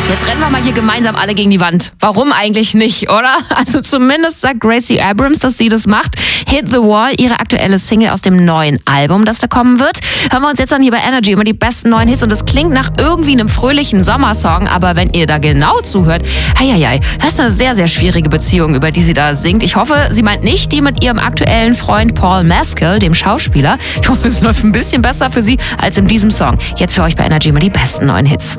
Jetzt rennen wir mal hier gemeinsam alle gegen die Wand. Warum eigentlich nicht, oder? Also zumindest sagt Gracie Abrams, dass sie das macht. Hit the Wall, ihre aktuelle Single aus dem neuen Album, das da kommen wird. Hören wir uns jetzt an hier bei Energy immer die besten neuen Hits. Und das klingt nach irgendwie einem fröhlichen Sommersong. Aber wenn ihr da genau zuhört, das ist eine sehr, sehr schwierige Beziehung, über die sie da singt. Ich hoffe, sie meint nicht die mit ihrem aktuellen Freund Paul Mescal, dem Schauspieler. Ich hoffe, es läuft ein bisschen besser für sie als in diesem Song. Jetzt für euch bei Energy immer die besten neuen Hits.